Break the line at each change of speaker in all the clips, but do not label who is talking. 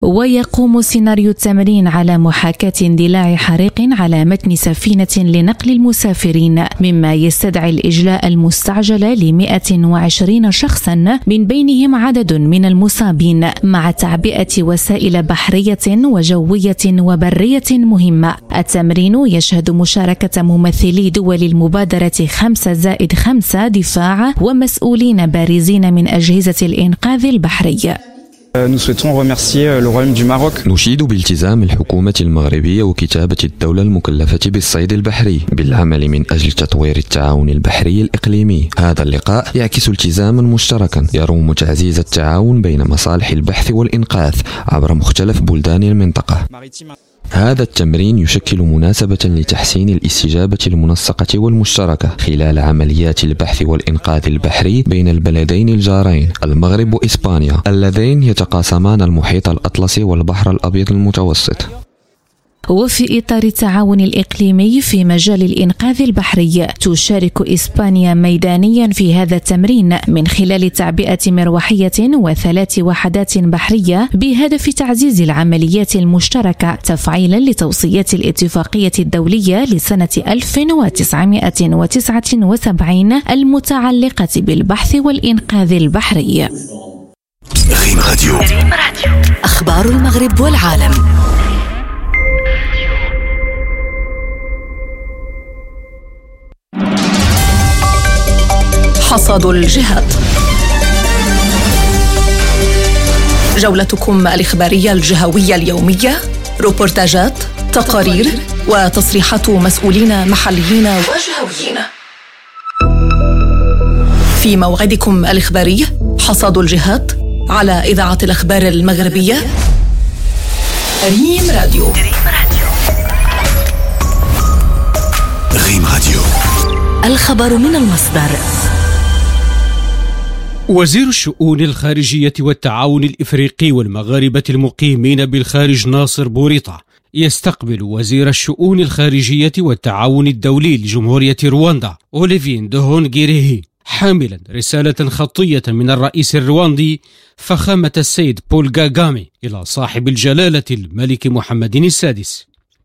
ويقوم سيناريو التمرين على محاكاة اندلاع حريق على متن سفينة لنقل المسافرين، مما يستدعي الإجلاء المستعجل ل120 شخصا من بينهم عدد من المصابين، مع تعبئة وسائل بحرية وجوية وبرية مهمة. التمرين يشهد مشاركة ممثلي دول المبادرة 5+5 دفاع ومسؤولين بارزين من أجهزة الإنقاذ البحري.
نشيد بالتزام الحكومة المغربية وكتابة الدولة المكلفة بالصيد البحري بالعمل من أجل تطوير التعاون البحري الإقليمي. هذا اللقاء يعكس التزاما مشتركا يروم تعزيز التعاون بين مصالح البحث والإنقاذ عبر مختلف بلدان المنطقة. هذا التمرين يشكل مناسبة لتحسين الاستجابة المنسقة والمشتركة خلال عمليات البحث والإنقاذ البحري بين البلدين الجارين المغرب وإسبانيا اللذين يتقاسمان المحيط الأطلسي والبحر الأبيض المتوسط.
وفي إطار التعاون الإقليمي في مجال الإنقاذ البحري، تشارك إسبانيا ميدانيا في هذا التمرين من خلال تعبئة مروحية و3 وحدات بحرية بهدف تعزيز العمليات المشتركة تفعيلا لتوصيات الاتفاقية الدولية لسنة 1979 المتعلقة بالبحث والإنقاذ البحري.
ريم راديو.
أخبار المغرب والعالم. حصاد الجهات، جولتكم الإخبارية الجهوية اليومية، روبورتاجات، تقارير وتصريحات مسؤولين محليين وجهويين. في موعدكم الإخباري حصاد الجهات على إذاعة الأخبار المغربية ريم راديو.
ريم راديو.
الخبر من المصدر.
وزير الشؤون الخارجية والتعاون الإفريقي والمغاربة المقيمين بالخارج ناصر بوريطة يستقبل وزير الشؤون الخارجية والتعاون الدولي لجمهورية رواندا أوليفيه ندهونغيريه حاملا رسالة خطية من الرئيس الرواندي فخامة السيد بول كاغامي إلى صاحب الجلالة الملك محمد السادس.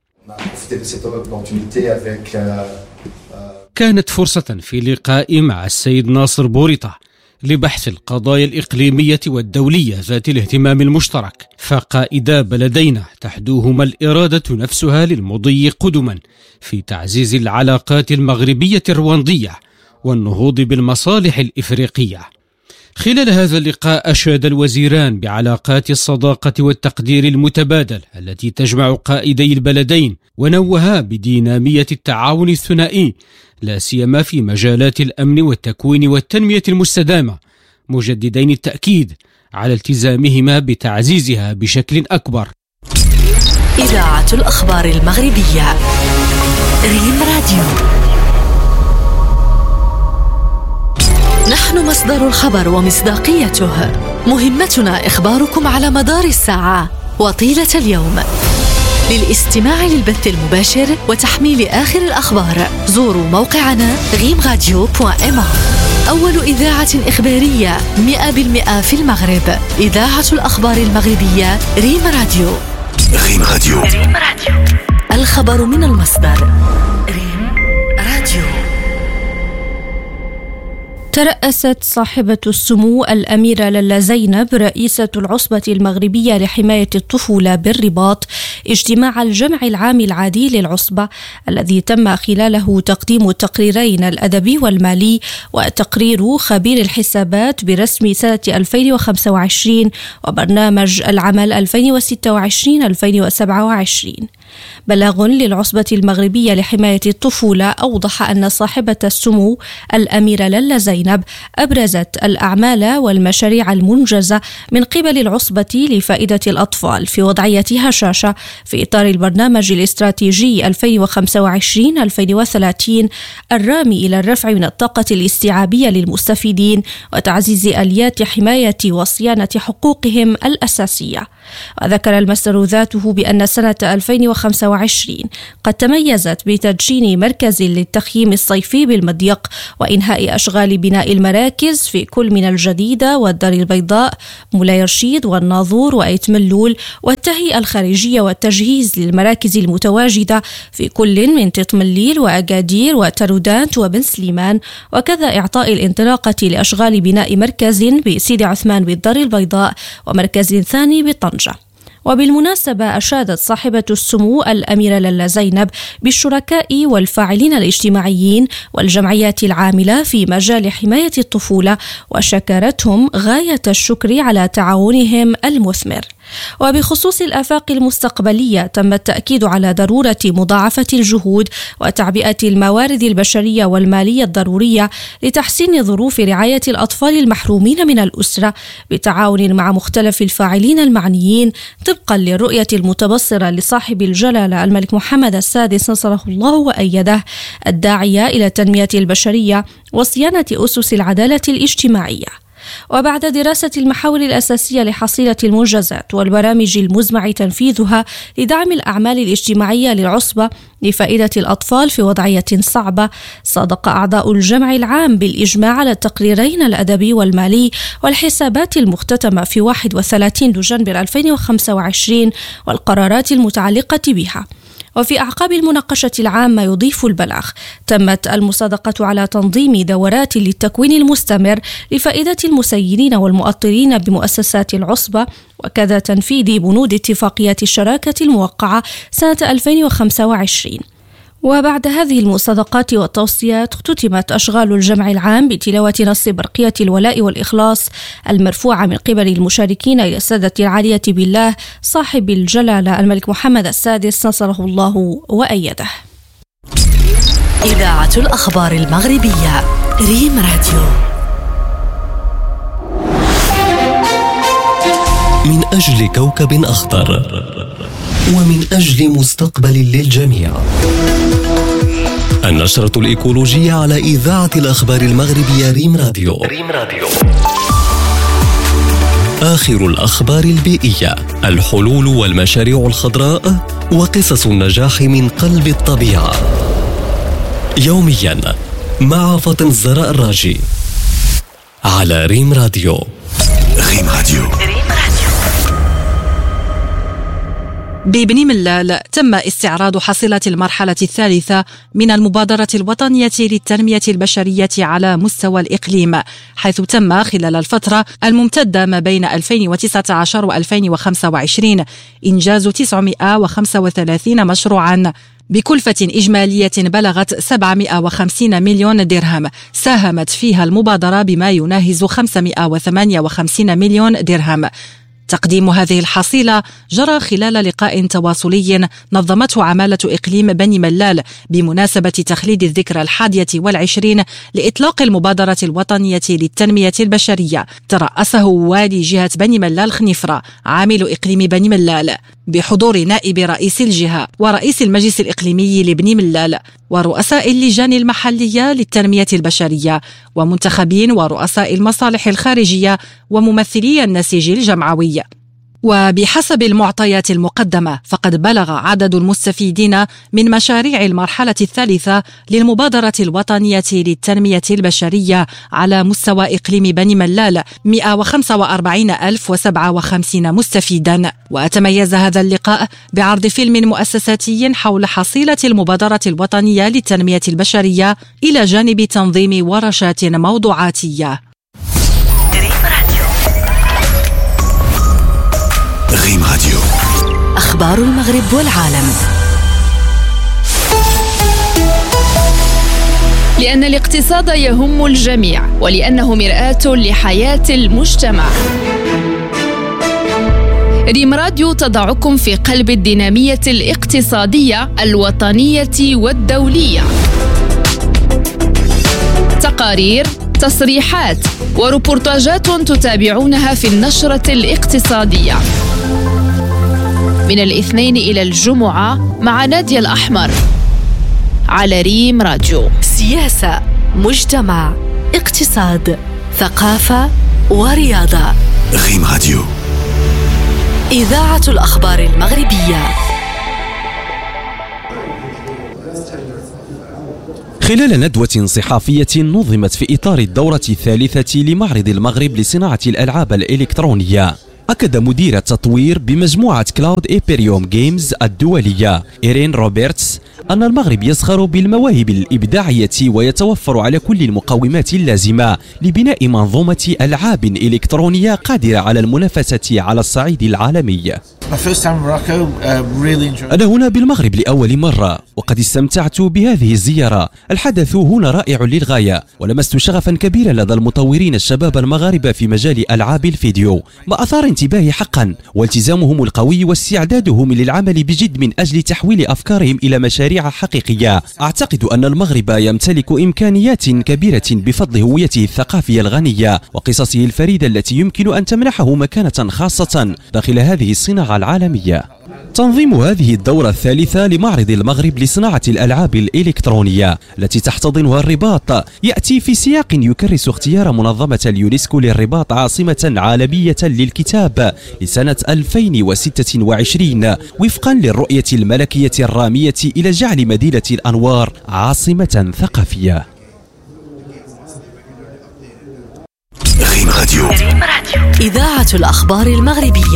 كانت فرصة في لقاء مع السيد ناصر بوريطة لبحث القضايا الإقليمية والدولية ذات الاهتمام المشترك، فقائدا بلدينا تحدوهما الإرادة نفسها للمضي قدما في تعزيز العلاقات المغربية الرواندية والنهوض بالمصالح الإفريقية. خلال هذا اللقاء أشاد الوزيران بعلاقات الصداقة والتقدير المتبادل التي تجمع قائدي البلدين، ونوها بدينامية التعاون الثنائي لا سيما في مجالات الأمن والتكوين والتنمية المستدامة، مجددين التأكيد على التزامهما بتعزيزها بشكل أكبر.
إذاعة الأخبار المغربية ريم راديو. نحن مصدر الخبر ومصداقيته، مهمتنا إخباركم على مدار الساعة وطيلة اليوم. للاستماع للبث المباشر وتحميل آخر الأخبار زوروا موقعنا rimradio.ma. أول إذاعة إخبارية 100% في المغرب، إذاعة الأخبار المغربية ريم راديو.
ريم راديو.
الخبر من المصدر ريم راديو.
ترأست صاحبة السمو الأميرة لاله زينب رئيسة العصبة المغربية لحماية الطفولة بالرباط اجتماع الجمع العام العادي للعصبة، الذي تم خلاله تقديم التقريرين الأدبي والمالي وتقرير خبير الحسابات برسم سنة 2025 وبرنامج العمل 2026-2027. بلاغ للعصبة المغربية لحماية الطفولة أوضح أن صاحبة السمو الأميرة لاله زينب أبرزت الأعمال والمشاريع المنجزة من قبل العصبة لفائدة الأطفال في وضعية هشاشة في إطار البرنامج الاستراتيجي 2025-2030 الرامي إلى الرفع من الطاقة الاستيعابية للمستفيدين وتعزيز آليات حماية وصيانة حقوقهم الأساسية. وذكر المصدر ذاته بأن سنة 2025 2025 قد تميزت بتدشين مركز للتخييم الصيفي بالمضيق وإنهاء أشغال بناء المراكز في كل من الجديدة والدار البيضاء، مولاي رشيد والناظور وأيت ملول، والتهيئة الخارجية والتجهيز للمراكز المتواجدة في كل من تطمليل وأكادير وترودانت وبن سليمان، وكذا إعطاء الانطلاقة لأشغال بناء مركز بسيدي عثمان بالدار البيضاء ومركز ثاني بطنجة. وبالمناسبة أشادت صاحبة السمو الأميرة لالا زينب بالشركاء والفاعلين الاجتماعيين والجمعيات العاملة في مجال حماية الطفولة، وشكرتهم غاية الشكر على تعاونهم المثمر. وبخصوص الآفاق المستقبلية تم التأكيد على ضرورة مضاعفة الجهود وتعبئة الموارد البشرية والمالية الضرورية لتحسين ظروف رعاية الأطفال المحرومين من الأسرة بالتعاون مع مختلف الفاعلين المعنيين طبقا للرؤية المتبصرة لصاحب الجلالة الملك محمد السادس نصره الله وأيده الداعية إلى التنمية البشرية وصيانة أسس العدالة الاجتماعية. وبعد دراسة المحاور الأساسية لحصيلة المنجزات والبرامج المزمع تنفيذها لدعم الأعمال الاجتماعية للعصبة لفائدة الأطفال في وضعية صعبة، صادق أعضاء الجمع العام بالإجماع على التقريرين الأدبي والمالي والحسابات المختتمة في 31 دجنبر 2025 والقرارات المتعلقة بها. وفي أعقاب المناقشة العامة يضيف البلاغ تمت المصادقة على تنظيم دورات للتكوين المستمر لفائدة المسيرين والمؤطرين بمؤسسات العصبة، وكذا تنفيذ بنود اتفاقية الشراكة الموقعة سنة 2025. وبعد هذه المصادقات والتوصيات اختتمت أشغال الجمع العام بتلاوة نص برقية الولاء والإخلاص المرفوعة من قبل المشاركين إلى السادة العالية بالله صاحب الجلالة الملك محمد السادس نصره الله وأيده.
إذاعة الأخبار المغربية ريم راديو.
من أجل كوكب أخضر ومن أجل مستقبل للجميع. النشرة الإيكولوجية على إذاعة الأخبار المغربية ريم راديو. آخر الأخبار البيئية، الحلول والمشاريع الخضراء وقصص النجاح من قلب الطبيعة. يوميا مع فاطمة الزهراء الراجي على ريم راديو.
ريم راديو.
ببني ملال تم استعراض حصيلة المرحلة الثالثة من المبادرة الوطنية للتنمية البشرية على مستوى الإقليم، حيث تم خلال الفترة الممتدة ما بين 2019 و 2025 إنجاز 935 مشروعاً بكلفة إجمالية بلغت 750 مليون درهم، ساهمت فيها المبادرة بما يناهز 558 مليون درهم. تقديم هذه الحصيلة جرى خلال لقاء تواصلي نظمته عمالة إقليم بني ملال بمناسبة تخليد الذكرى 21 لإطلاق المبادرة الوطنية للتنمية البشرية، ترأسه والي جهة بني ملال خنيفرة عامل إقليم بني ملال بحضور نائب رئيس الجهة ورئيس المجلس الإقليمي لبني ملال ورؤساء اللجان المحلية للتنمية البشرية ومنتخبين ورؤساء المصالح الخارجية وممثلي النسيج الجمعوي. وبحسب المعطيات المقدمة فقد بلغ عدد المستفيدين من مشاريع المرحلة الثالثة للمبادرة الوطنية للتنمية البشرية على مستوى إقليم بني ملال 145,057 مستفيدا. وتميز هذا اللقاء بعرض فيلم مؤسساتي حول حصيلة المبادرة الوطنية للتنمية البشرية إلى جانب تنظيم ورشات موضوعاتية.
ريم راديو.
أخبار المغرب والعالم.
لأن الاقتصاد يهم الجميع ولأنه مرآة لحياة المجتمع. ريم راديو تضعكم في قلب الدينامية الاقتصادية الوطنية والدولية. تقارير، تصريحات وريبورتاجات تتابعونها في النشرة الاقتصادية من الاثنين إلى الجمعة مع نادية الأحمر على ريم راديو.
سياسة، مجتمع، اقتصاد، ثقافة ورياضة.
ريم راديو.
إذاعة الأخبار المغربية.
خلال ندوة صحافية نظمت في إطار الدورة الثالثة لمعرض المغرب لصناعة الألعاب الإلكترونية، أكد مدير التطوير بمجموعة كلاود إيبريوم جيمز الدولية إيرين روبرتس أن المغرب يزخر بالمواهب الإبداعية ويتوفر على كل المقومات اللازمة لبناء منظومة ألعاب إلكترونية قادرة على المنافسة على الصعيد العالمي. أنا هنا بالمغرب لأول مرة وقد استمتعت بهذه الزيارة. الحدث هنا رائع للغاية ولمست شغفا كبيرا لدى المطورين الشباب المغاربة في مجال ألعاب الفيديو، ما أثار انتباهي حقا والتزامهم القوي واستعدادهم للعمل بجد من أجل تحويل أفكارهم إلى مشاريع حقيقية. أعتقد أن المغرب يمتلك إمكانيات كبيرة بفضل هويته الثقافية الغنية وقصصه الفريدة التي يمكن أن تمنحه مكانة خاصة داخل هذه الصناعة العالمية. تنظيم هذه الدورة الثالثة لمعرض المغرب لصناعة الألعاب الإلكترونية التي تحتضنها الرباط يأتي في سياق يكرس اختيار منظمة اليونسكو للرباط عاصمة عالمية للكتاب لسنة 2026 وفقا للرؤية الملكية الرامية إلى جعل مدينة الأنوار عاصمة ثقافية.
ريم راديو،
إذاعة الأخبار المغربية.